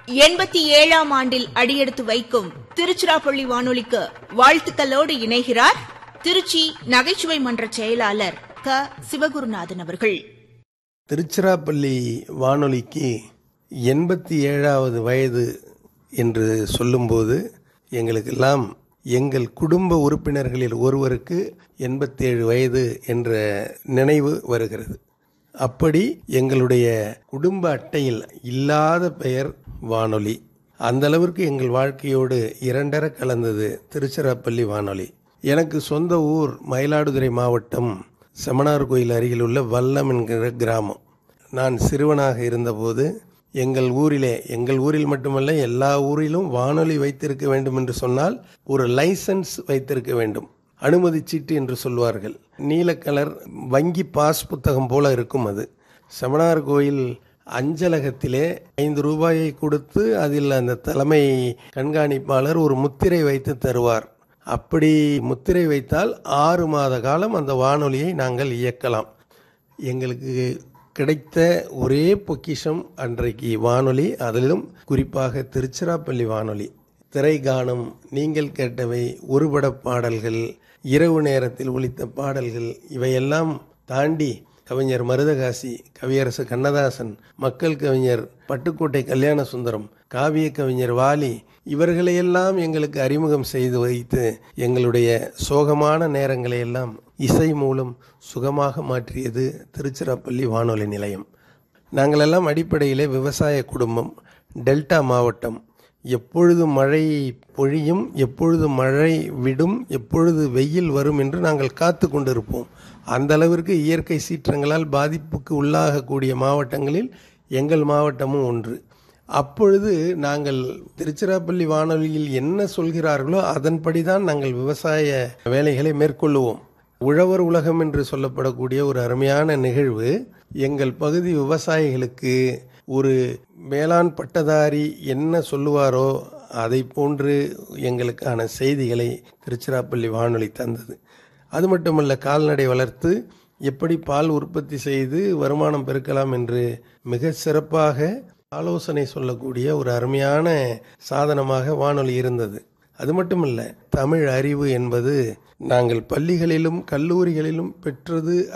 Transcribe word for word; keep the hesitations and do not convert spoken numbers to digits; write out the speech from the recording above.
எண்பத்தி ஏழாம் ஆண்டில் அடியெடுத்து வைக்கும் திருச்சிராப்பள்ளி வானொலிக்கு வாழ்த்துக்களோடு இணைகிறார் திருச்சி நகைச்சுவை மன்ற செயலாளர் க சிவகுருநாதன் அவர்கள். திருச்சிராப்பள்ளி வானொலிக்கு எண்பத்தி ஏழாவது வயது என்று சொல்லும்போது எங்களுக்கெல்லாம் எங்கள் குடும்ப உறுப்பினர்களில் ஒருவருக்கு எண்பத்தி ஏழு வயது என்ற நினைவு வருகிறது. அப்படி எங்களுடைய குடும்ப அட்டையில் இல்லாத பெயர் வானொலி. அந்த அளவிற்கு எங்கள் வாழ்க்கையோடு இரண்டர கலந்தது திருச்சிராப்பள்ளி வானொலி. எனக்கு சொந்த ஊர் மயிலாடுதுறை மாவட்டம் செமனார் கோயில் அருகில் உள்ள வல்லம் என்கிற கிராமம். நான் சிறுவனாக இருந்தபோது எங்கள் ஊரிலே, எங்கள் ஊரில் மட்டுமல்ல எல்லா ஊரிலும் வானொலி வைத்திருக்க வேண்டும் என்று சொன்னால் ஒரு லைசன்ஸ் வைத்திருக்க வேண்டும். அனுமதி சீட்டு என்று சொல்வார்கள். நீல கலர் வங்கி பாஸ் புத்தகம் போல இருக்கும். அது செமனார் கோயில் அஞ்சலகத்திலே ஐந்து ரூபாயை கொடுத்து அதில் அந்த தலைமை கண்காணிப்பாளர் ஒரு முத்திரை வைத்து தருவார். அப்படி முத்திரை வைத்தால் ஆறு மாத காலம் அந்த வானொலியை நாங்கள் இயக்கலாம். எங்களுக்கு கிடைத்த ஒரே பொக்கிஷம் அன்றைக்கு வானொலி, அதிலும் குறிப்பாக திருச்சிராப்பள்ளி வானொலி. திரைகானம், நீங்கள் கேட்டவை, ஒருபட பாடல்கள், இரவு நேரத்தில் ஒலித்த பாடல்கள், இவையெல்லாம் தாண்டி கவிஞர் மருதகாசி, கவியரசு கண்ணதாசன், மக்கள் கவிஞர் பட்டுக்கோட்டை கல்யாண சுந்தரம், காவிய கவிஞர் வாலி, இவர்களையெல்லாம் எங்களுக்கு அறிமுகம் செய்து வைத்து எங்களுடைய சோகமான நேரங்களை எல்லாம் இசை மூலம் சுகமாக மாற்றியது திருச்சிராப்பள்ளி வானொலி நிலையம். நாங்களெல்லாம் அடிப்படையிலே விவசாய குடும்பம், டெல்டா மாவட்டம். எப்பொழுது மழை பொழியும், எப்பொழுது மழை விடும், எப்பொழுது வெயில் வரும் என்று நாங்கள் காத்து கொண்டிருப்போம். அந்த அளவிற்கு இயற்கை சீற்றங்களால் பாதிப்புக்கு உள்ளாகக்கூடிய மாவட்டங்களில் எங்கள் மாவட்டமும் ஒன்று. அப்பொழுது நாங்கள் திருச்சிராப்பள்ளி வானொலியில் என்ன சொல்கிறார்களோ அதன்படி தான் நாங்கள் விவசாய வேலைகளை மேற்கொள்ளுவோம். உழவர் உலகம் என்று சொல்லப்படக்கூடிய ஒரு அருமையான நிகழ்வு. எங்கள் பகுதி விவசாயிகளுக்கு ஒரு மேலாண் பட்டதாரி என்ன சொல்லுவாரோ அதை போன்று எங்களுக்கான செய்திகளை திருச்சிராப்பள்ளி வானொலி தந்தது. அது மட்டுமல்ல, கால்நடை வளர்த்து எப்படி பால் உற்பத்தி செய்து வருமானம் பெருக்கலாம் என்று மிக சிறப்பாக ஆலோசனை சொல்லக்கூடிய ஒரு அருமையான சாதனமாக வானொலி இருந்தது. அது மட்டுமல்ல, தமிழ் அறிவு என்பது நாங்கள் பள்ளிகளிலும் கல்லூரிகளிலும் பெற்றது